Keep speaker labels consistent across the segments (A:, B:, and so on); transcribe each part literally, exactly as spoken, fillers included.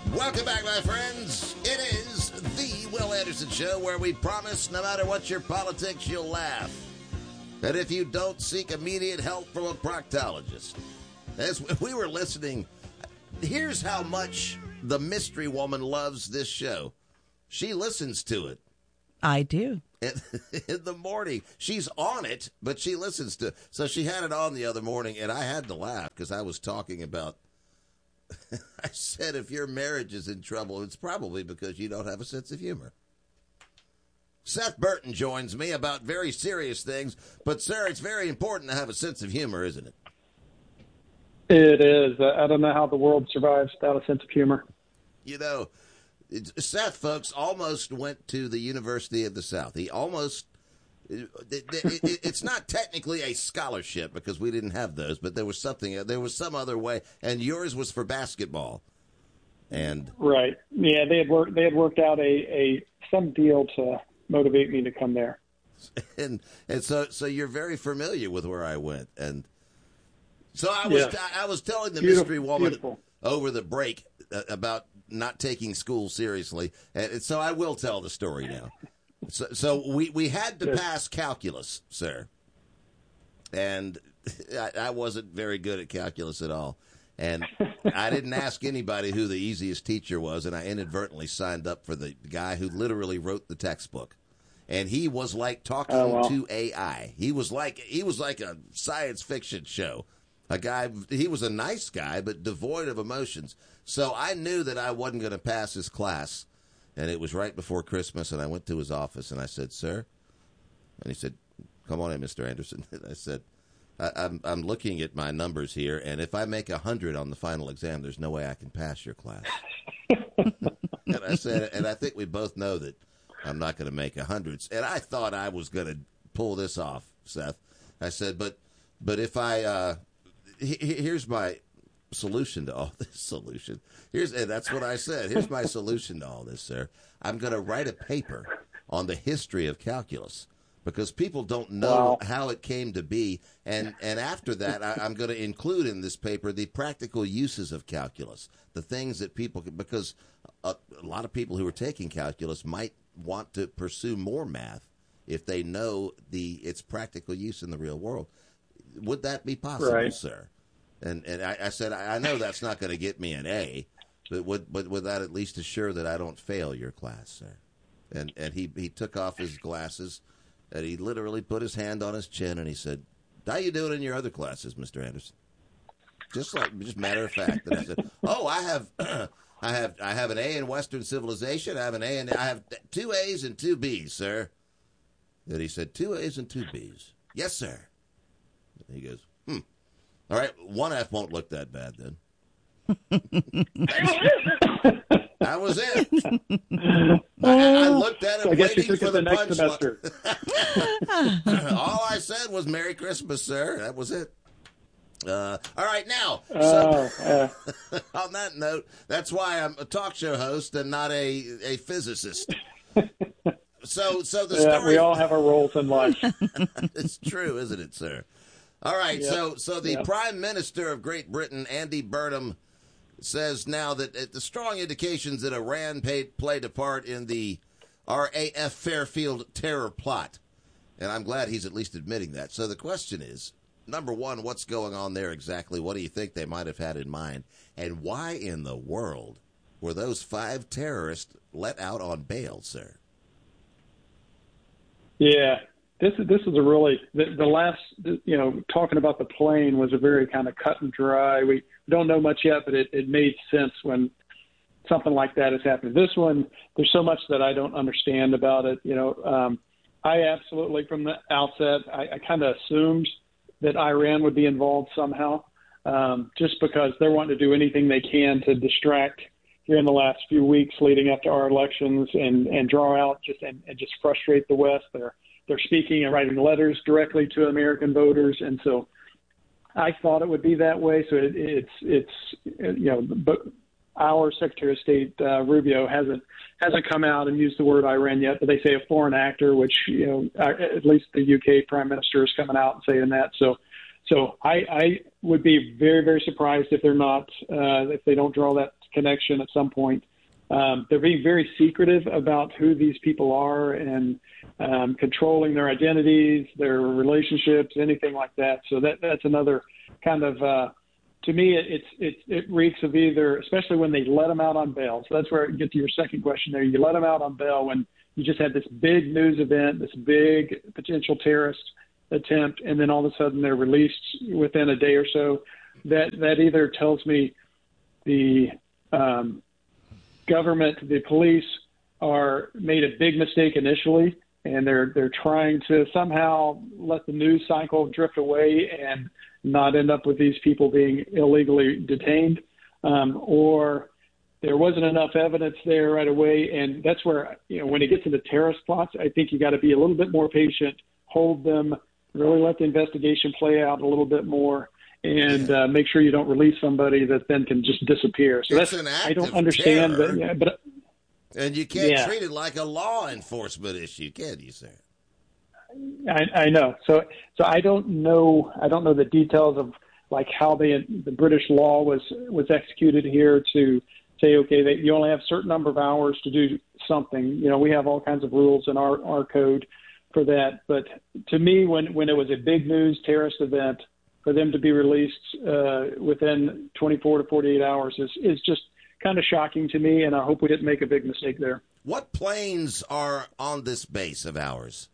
A: Welcome back, my friends. It is the Will Anderson Show, where we promise no matter what your politics, you'll laugh. And if you don't, seek immediate help from a proctologist. As we were listening, here's how much the mystery woman loves this show. She listens to it.
B: I do.
A: In, in the morning. She's on it, but she listens to it. So she had it on the other morning, and I had to laugh because I was talking about, I said, if your marriage is in trouble, it's probably because you don't have a sense of humor. Seth Burton joins me about very serious things, but, sir, it's very important to have a sense of humor, isn't it?
C: It is. I don't know how the world survives without a sense of humor.
A: You know, Seth, folks, almost went to the University of the South. He almost, it, it, it, it's not technically a scholarship because we didn't have those, but there was something, there was some other way, and yours was for basketball. And
C: right. Yeah, they had worked, they had worked out a, a some deal to motivate me to come there.
A: And and so so you're very familiar with where I went. And so I was
C: yeah.
A: I was telling the
C: Beautiful,
A: mystery woman
C: beautiful.
A: over the break uh, about not taking school seriously. And so I will tell the story now. So, so we, we had to
C: yes.
A: pass calculus, sir. And I, I wasn't very good at calculus at all. And I didn't ask anybody who the easiest teacher was, and I inadvertently signed up for the guy who literally wrote the textbook. And he was like talking
C: oh, well.
A: to A I. He was like he was like a science fiction show. A guy, he was a nice guy, but devoid of emotions. So I knew that I wasn't going to pass his class. And it was right before Christmas, and I went to his office, and I said, "Sir?" And he said, "Come on in, Mister Anderson." And I said, I, I'm, I'm looking at my numbers here, and if I make one hundred on the final exam, there's no way I can pass your class. And I said, and I think we both know that I'm not going to make one hundreds. And I thought I was going to pull this off, Seth. I said, but but if I, uh, he, here's my solution to all this solution. Here's and that's what I said. Here's my solution to all this, sir. I'm going to write a paper on the history of calculus. Because people don't know
C: wow.
A: how it came to be. And, and after that, I, I'm going to include in this paper the practical uses of calculus, the things that people – because a, a lot of people who are taking calculus might want to pursue more math if they know the its practical use in the real world. Would that be possible,
C: right.
A: sir? And and I, I said, I, I know that's not going to get me an A, but would, but would that at least assure that I don't fail your class, sir? And, and he, he took off his glasses – and he literally put his hand on his chin and he said, "How you doing in your other classes, Mister Anderson?" Just like, just matter of fact. And I said, "Oh, I have, I have, I have an A in Western civilization. I have an A and I have two A's and two B's, sir." And he said, two A's and two B's. "Yes, sir." And he goes, "Hmm. All right, one F won't look that bad then." That was it. I, I looked at him
C: so I guess
A: waiting
C: you took
A: for
C: it
A: the,
C: the next semester.
A: All I said was "Merry Christmas, sir." That was it. Uh, all right, now.
C: Oh,
A: So,
C: uh,
A: on that note, that's why I'm a talk show host and not a, a physicist. So, so the
C: yeah,
A: story.
C: we all have our roles in life.
A: It's true, isn't it, sir? All right,
C: yep.
A: so so the
C: yep.
A: Prime Minister of Great Britain, Andy Burnham, says now that uh, the strong indications that Iran paid, played a part in the R A F Fairfield terror plot. And I'm glad he's at least admitting that. So the question is, number one, what's going on there exactly? What do you think they might have had in mind? And why in the world were those five terrorists let out on bail, sir?
C: Yeah, this is this is a really the, the last you know talking about the plane was a very kind of cut and dry. We don't know much yet, but it, it made sense when something like that is happening. This one, there's so much that I don't understand about it. You know, um, I absolutely from the outset I, I kind of assumed that Iran would be involved somehow, um, just because they're wanting to do anything they can to distract here in the last few weeks leading up to our elections and, and draw out just and, and just frustrate the West. They're they're speaking and writing letters directly to American voters, and so I thought it would be that way. So it, it's it's you know, but our Secretary of State uh, Rubio hasn't hasn't come out and used the word Iran yet, but they say a foreign actor, which you know at least the U K Prime Minister is coming out and saying that. So. So I, I would be very, very surprised if they're not, uh, if they don't draw that connection at some point. Um, they're being very secretive about who these people are and um, controlling their identities, their relationships, anything like that. So that that's another kind of, uh, to me, it, it's it, it reeks of either, especially when they let them out on bail. So that's where I get to your second question there. You let them out on bail when you just had this big news event, this big potential terrorist attempt, and then all of a sudden they're released within a day or so. That that either tells me the um, government, the police, are made a big mistake initially, and they're they're trying to somehow let the news cycle drift away and not end up with these people being illegally detained, um, or there wasn't enough evidence there right away. And that's where, you know, when it gets into terrorist plots, I think you got to be a little bit more patient, hold them, really let the investigation play out a little bit more, and uh, make sure you don't release somebody that then can just disappear. So
A: it's
C: that's
A: an act
C: I don't
A: of
C: understand
A: terror,
C: that, yeah, but
A: and you can't
C: yeah.
A: treat it like a law enforcement issue, can you, sir?
C: I, I know. So, so I don't know. I don't know the details of like how the the British law was was executed here to say, okay, that you only have a certain number of hours to do something. You know, we have all kinds of rules in our our code for that. But to me, when when it was a big news terrorist event, for them to be released uh, within twenty-four to forty-eight hours is is just kind of shocking to me. And I hope we didn't make a big mistake there.
A: What planes are on this base of ours?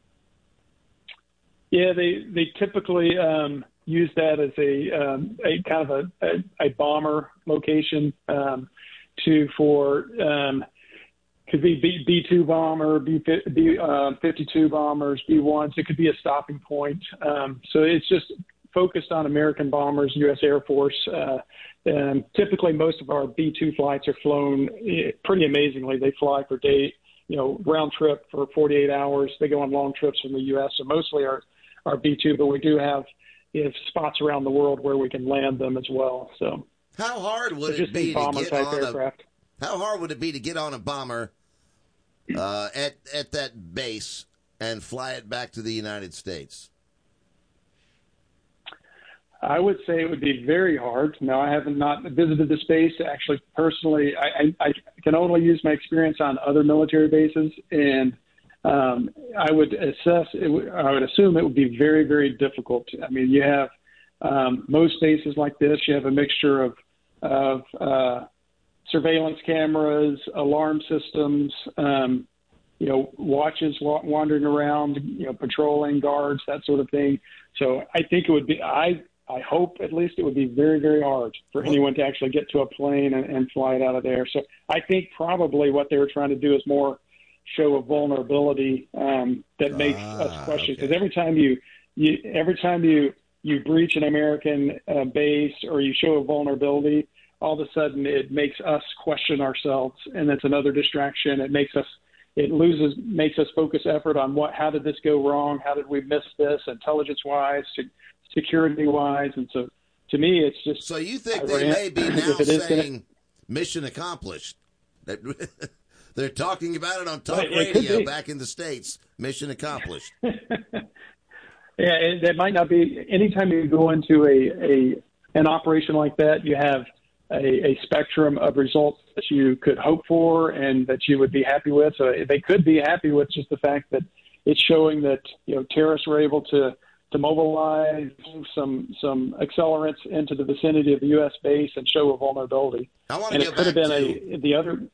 C: Yeah, they they typically um, use that as a um, a kind of a, a, a bomber location um, to for um, could be B, B two bomber, B, B uh, fifty-two bombers, B ones. It could be a stopping point. Um, so it's just focused on American bombers, U S Air Force. Uh, and typically, most of our B two flights are flown pretty amazingly. They fly for day, you know, round trip for forty-eight hours. They go on long trips from the U S. So mostly our our B two, but we do have if spots around the world where we can land them as well. So
A: how hard would
C: so
A: it be to get on
C: aircraft.
A: a how hard would it be to get on a bomber uh, at at that base and fly it back to the United States?
C: I would say it would be very hard. Now, I haven't not visited the space. Actually, personally, I, I, I can only use my experience on other military bases, and um, I would assess. It w- I would assume it would be very, very difficult. I mean, you have um, most bases like this. You have a mixture of of uh, surveillance cameras, alarm systems, um, you know, watches wa- wandering around, you know, patrolling guards, that sort of thing. So I think it would be. I. I hope at least it would be very, very hard for anyone to actually get to a plane and, and fly it out of there. So I think probably what they were trying to do is more show a vulnerability um, that makes
A: ah,
C: us question. Because
A: okay.
C: every time you, you every time you you breach an American uh, base or you show a vulnerability, all of a sudden it makes us question ourselves, and that's another distraction. It makes us it loses makes us focus effort on what how did this go wrong? How did we miss this intelligence wise? To, security-wise, and so to me, it's just.
A: So you think
C: I
A: they
C: ran,
A: may be now saying
C: gonna,
A: mission accomplished? They're talking about it on talk
C: right,
A: radio back in the States. Mission accomplished.
C: Yeah, it, that might not be. Anytime you go into a, a an operation like that, you have a, a spectrum of results that you could hope for and that you would be happy with. So they could be happy with just the fact that it's showing that you know terrorists were able to. to mobilize some some accelerants into the vicinity of the U S base and show a vulnerability.
A: I want to
C: and
A: go
C: it could have been
A: to,
C: a the other.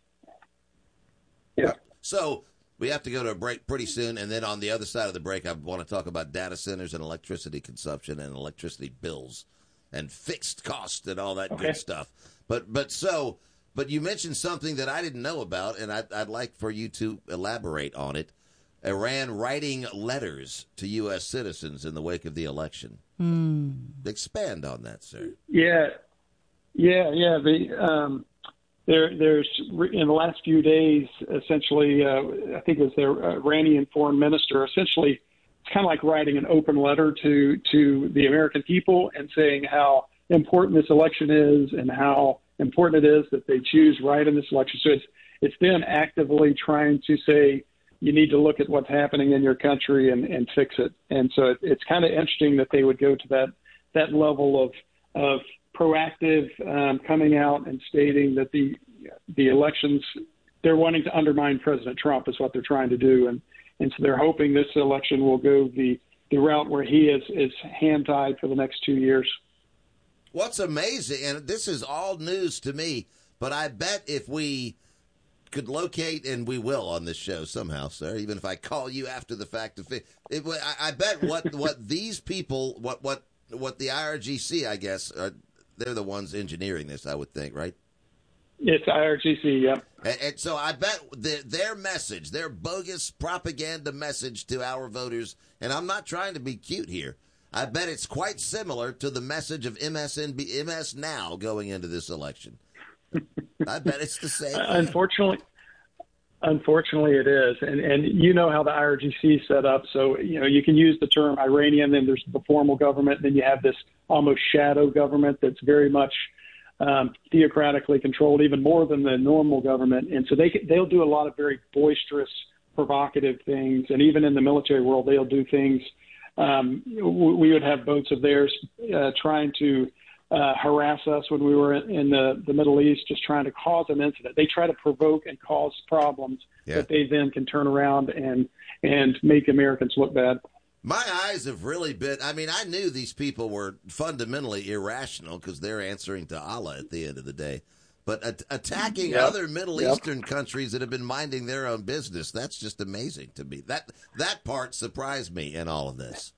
C: Yeah.
A: So we have to go to a break pretty soon, and then on the other side of the break, I want to talk about data centers and electricity consumption and electricity bills and fixed costs and all that
C: okay.
A: good stuff. But but so but you mentioned something that I didn't know about, and I'd, I'd like for you to elaborate on it. Iran writing letters to U S citizens in the wake of the election.
B: Mm.
A: Expand on that, sir.
C: Yeah, yeah, yeah. The um, there, there's in the last few days, essentially, uh, I think it was their Iranian foreign minister. Essentially, it's kind of like writing an open letter to to the American people and saying how important this election is and how important it is that they choose right in this election. So it's it's them actively trying to say, you need to look at what's happening in your country and, and fix it. And so it, it's kind of interesting that they would go to that that level of of proactive, um, coming out and stating that the the elections, they're wanting to undermine President Trump is what they're trying to do. And, and so they're hoping this election will go the, the route where he is, is hand-tied for the next two years.
A: What's amazing, and this is all news to me, but I bet if we could locate, and we will on this show somehow, sir, even if I call you after the fact, of it, it, I, I bet what, what these people, what, what, what the I R G C, I guess, are, they're the ones engineering this, I would think, right?
C: It's I R G C, yep.
A: And, and so I bet the, their message, their bogus propaganda message to our voters, and I'm not trying to be cute here, I bet it's quite similar to the message of M S N B, M S Now going into this election. I bet it's the same.
C: Unfortunately, unfortunately, it is, and and you know how the I R G C is set up. So you know you can use the term Iranian, then there's the formal government, and then you have this almost shadow government that's very much Um, theocratically controlled, even more than the normal government. And so they, they'll do a lot of very boisterous, provocative things. And even in the military world, they'll do things. Um, we would have boats of theirs uh, trying to uh, harass us when we were in the, the Middle East, just trying to cause an incident. They try to provoke and cause problems yeah. that they then can turn around and, and make Americans look bad.
A: My eyes have really been, I mean, I knew these people were fundamentally irrational because they're answering to Allah at the end of the day. But at- attacking yep. other Middle yep. Eastern countries that have been minding their own business, that's just amazing to me. That that part surprised me in all of this.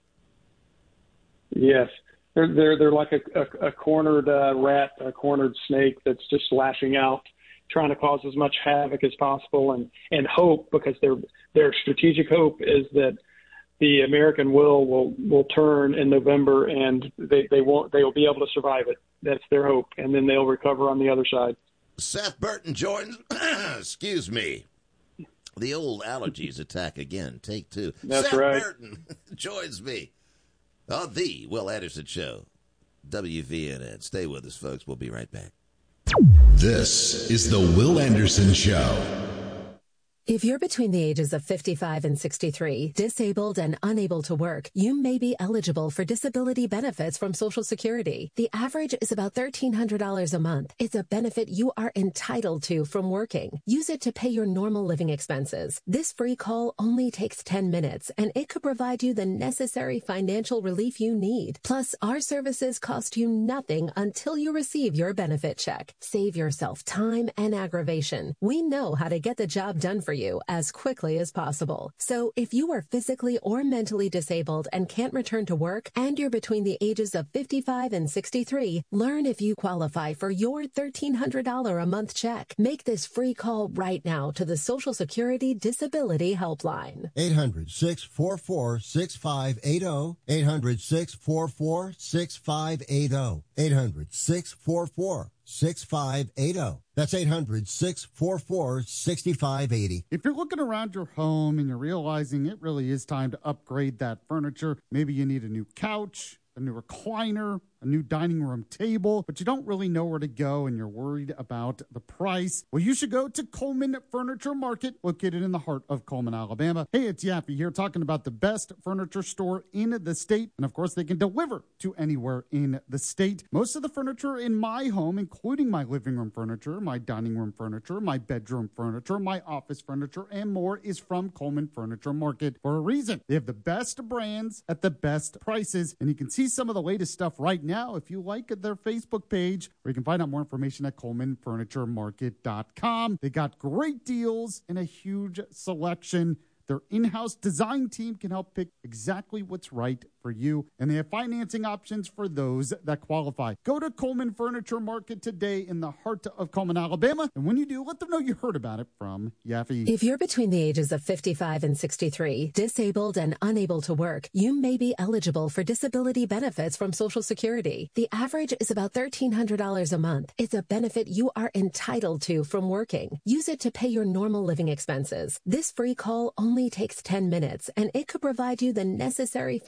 C: Yes. They're they're, they're like a, a, a cornered uh, rat, a cornered snake that's just lashing out, trying to cause as much havoc as possible and, and hope, because their their strategic hope is that the American will will will turn in November, and they, they won't they will be able to survive it. That's their hope, and then they'll recover on the other side.
A: Seth Burton joins. Excuse me. The old allergies attack again. Take two.
C: That's
A: Seth
C: right.
A: Burton joins me on the Will Anderson Show, W V N N. Stay with us, folks. We'll be right back.
B: This is the Will Anderson Show.
D: If you're between the ages of fifty-five and sixty-three, disabled and unable to work, you may be eligible for disability benefits from Social Security. The average is about thirteen hundred dollars a month. It's a benefit you are entitled to from working. Use it to pay your normal living expenses. This free call only takes ten minutes, and it could provide you the necessary financial relief you need. Plus, our services cost you nothing until you receive your benefit check. Save yourself time and aggravation. We know how to get the job done for you as quickly as possible. So if you are physically or mentally disabled and can't return to work, and you're between the ages of fifty-five and sixty-three, learn if you qualify for your thirteen hundred dollars a month check. Make this free call right now to the Social Security Disability Helpline.
E: eight hundred, six four four, six five eight zero. eight hundred, six four four, six five eight zero. eight hundred, six four four, six five eight zero. That's eight hundred, six four four, six five eight zero.
F: If you're looking around your home and you're realizing it really is time to upgrade that furniture, maybe you need a new couch, a new recliner, a new dining room table, but you don't really know where to go and you're worried about the price, well, you should go to Coleman Furniture Market, located in the heart of Coleman, Alabama. Hey, it's Yaffe here talking about the best furniture store in the state. And of course, they can deliver to anywhere in the state. Most of the furniture in my home, including my living room furniture, my dining room furniture, my bedroom furniture, my office furniture, and more, is from Coleman Furniture Market for a reason. They have the best brands at the best prices, and you can see some of the latest stuff right now Now, if you like their Facebook page, or you can find out more information at coleman furniture market dot com. They got great deals and a huge selection. Their in-house design team can help pick exactly what's right for you, and they have financing options for those that qualify. Go to Coleman Furniture Market today in the heart of Coleman, Alabama, and when you do, let them know you heard about it from Yaffe.
D: If you're between the ages of fifty-five and sixty-three, disabled and unable to work, you may be eligible for disability benefits from Social Security. The average is about thirteen hundred dollars a month. It's a benefit you are entitled to from working. Use it to pay your normal living expenses. This free call only takes ten minutes, and it could provide you the necessary financial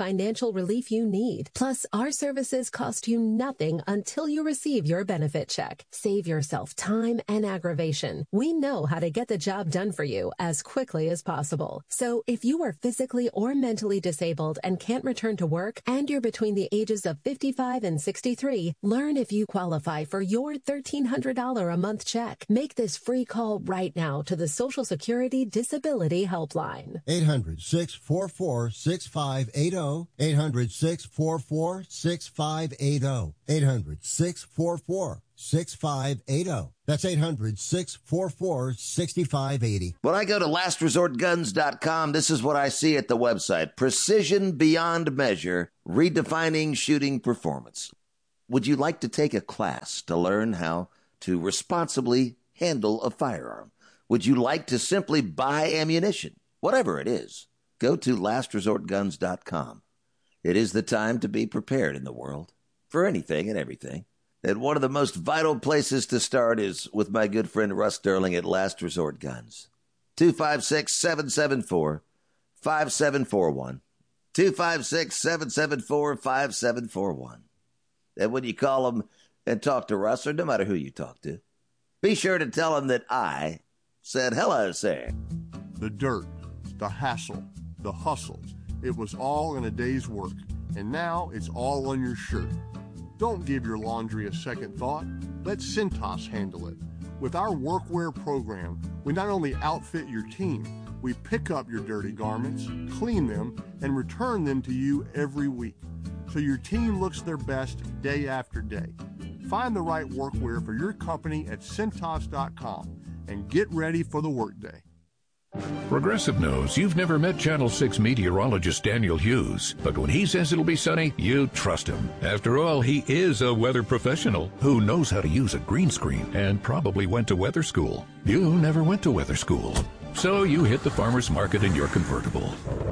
D: financial relief you need. Plus, our services cost you nothing until you receive your benefit check. Save yourself time and aggravation. We know how to get the job done for you as quickly as possible. So if you are physically or mentally disabled and can't return to work, and you're between the ages of fifty-five and sixty-three, learn if you qualify for your thirteen hundred dollars a month check. Make this free call right now to the Social Security Disability Helpline.
E: eight hundred, six four four, six five eight zero. eight hundred, six four four, six five eight zero. eight hundred, six four four, six five eight zero. That's eight hundred, six four four, six five eight zero.
A: When I go to last resort guns dot com, this is what I see at the website. Precision beyond measure, redefining shooting performance. Would you like to take a class to learn how to responsibly handle a firearm? Would you like to simply buy ammunition? Whatever it is, go to last resort guns dot com. It is the time to be prepared in the world for anything and everything. And one of the most vital places to start is with my good friend Russ Sterling at Last Resort Guns. two five six, seven seven four, five seven four one. two five six, seven seven four, five seven four one. And when you call him and talk to Russ, or no matter who you talk to, be sure to tell him that I said hello, sir.
G: The dirt, the hassle, the hustle, it was all in a day's work, and now it's all on your shirt. Don't give your laundry a second thought. Let Cintas handle it. With our workwear program, we not only outfit your team, we pick up your dirty garments, clean them, and return them to you every week, so your team looks their best day after day. Find the right workwear for your company at Cintas dot com and get ready for the workday.
H: Progressive knows you've never met Channel six meteorologist Daniel Hughes, but when he says it'll be sunny, you trust him. After all, he is a weather professional who knows how to use a green screen and probably went to weather school. You never went to weather school, so you hit the farmer's market in your convertible.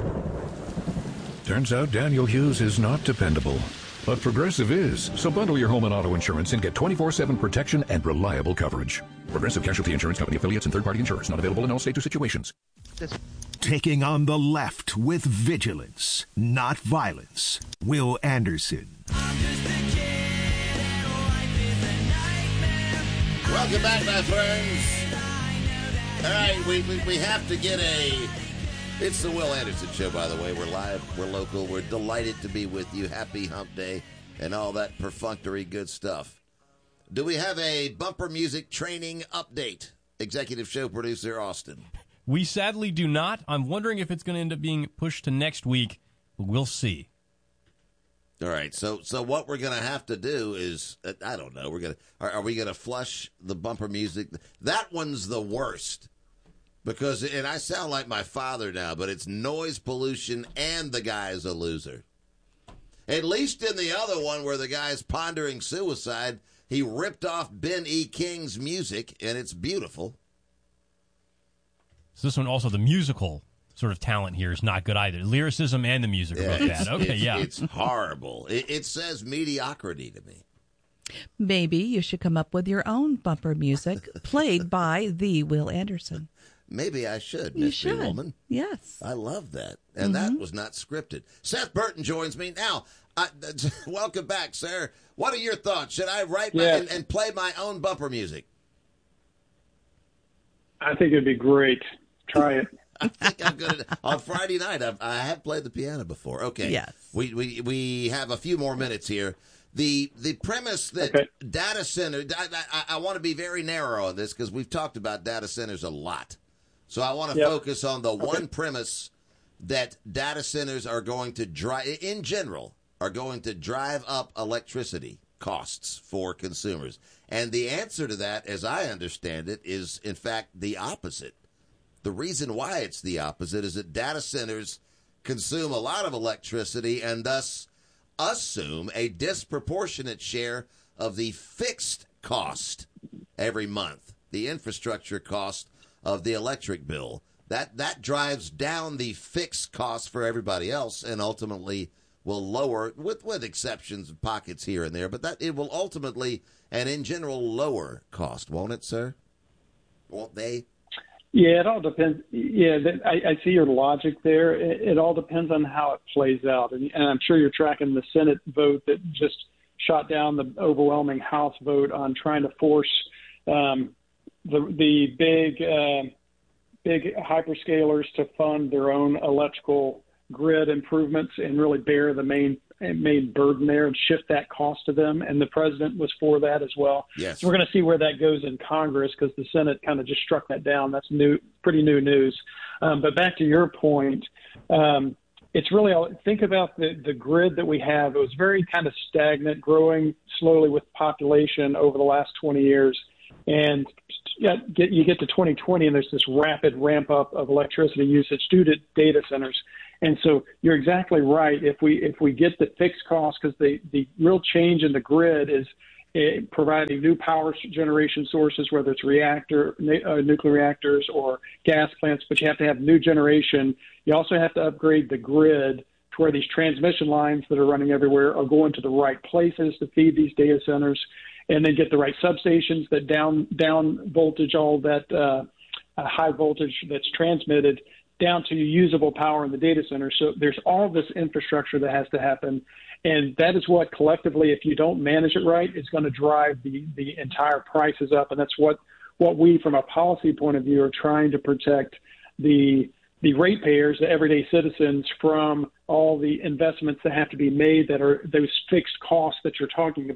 H: Turns out Daniel Hughes is not dependable, but Progressive is. So bundle your home and auto insurance and get twenty-four seven protection and reliable coverage. Progressive Casualty Insurance Company affiliates and third-party insurers not available in all states or situations.
B: Taking on the left with vigilance, not violence. Will Anderson.
A: Welcome back, my friends. All right, we, we, we have to get a... It's the Will Anderson Show, by the way. We're live, we're local, we're delighted to be with you. Happy Hump Day and all that perfunctory good stuff. Do we have a bumper music training update? Executive show producer Austin.
I: We sadly do not. I'm wondering if it's going to end up being pushed to next week, but we'll see.
A: All right, so so what we're going to have to do is, uh, I don't know, we're going to are, are we going to flush the bumper music? That one's the worst. Because, and I sound like my father now, but it's noise pollution and the guy's a loser. At least in the other one where the guy's pondering suicide, he ripped off Ben E. King's music, and it's beautiful.
I: So this one also, the musical sort of talent here is not good either. Lyricism and the music are both bad. Okay,
A: it's,
I: yeah.
A: It's horrible. It, it says mediocrity to me.
J: Maybe you should come up with your own bumper music played by the Will Anderson.
A: Maybe I should,
J: You
A: mystery
J: should.
A: woman.
J: Yes.
A: I love that. And
J: Mm-hmm.
A: that was not scripted. Seth Burton joins me now. I, welcome back, sir. What are your thoughts? Should I write my,
C: Yeah.
A: and, and play my own bumper music?
C: I think it'd be great. Try it.
A: I think I'm good at, on Friday night. I've, I have played the piano before. Okay.
J: Yes.
A: We we we have a few more minutes here. The the premise that
C: Okay.
A: data center. I, I, I want to be very narrow on this because we've talked about data centers a lot. So I want to
C: Yep.
A: focus on the one premise that data centers are going to drive, in general, are going to drive up electricity costs for consumers. And the answer to that, as I understand it, is in fact the opposite. The reason why it's the opposite is that data centers consume a lot of electricity and thus assume a disproportionate share of the fixed cost every month, the infrastructure cost of the electric bill. That that drives down the fixed cost for everybody else and ultimately will lower, with, with exceptions of pockets here and there, but that it will ultimately and in general lower cost, won't it, sir? Won't they?
C: Yeah, it all depends. Yeah, I, I see your logic there. It, it all depends on how it plays out. And, and I'm sure you're tracking the Senate vote that just shot down the overwhelming House vote on trying to force um, the the big uh, big hyperscalers to fund their own electrical grid improvements and really bear the main main burden there and shift that cost to them. And the president was for that as well.
A: Yes.
C: So we're going to see where that goes in Congress because the Senate kind of just struck that down. That's new, pretty new news. Um, but back to your point, um, it's really all, think about the, the grid that we have. It was very kind of stagnant, growing slowly with population over the last twenty years. And you get, you get to twenty twenty and there's this rapid ramp up of electricity usage due to data centers. And so you're exactly right. If we if we get the fixed costs, because the, the real change in the grid is uh, providing new power generation sources, whether it's reactor, uh, nuclear reactors or gas plants, but you have to have new generation. You also have to upgrade the grid to where these transmission lines that are running everywhere are going to the right places to feed these data centers, and then get the right substations that down down voltage all that uh, uh, high voltage that's transmitted down to usable power in the data center. So there's all this infrastructure that has to happen. And that is what collectively, if you don't manage it right, is going to drive the, the entire prices up. And that's what, what we, from a policy point of view, are trying to protect the the ratepayers, the everyday citizens, from all the investments that have to be made that are those fixed costs that you're talking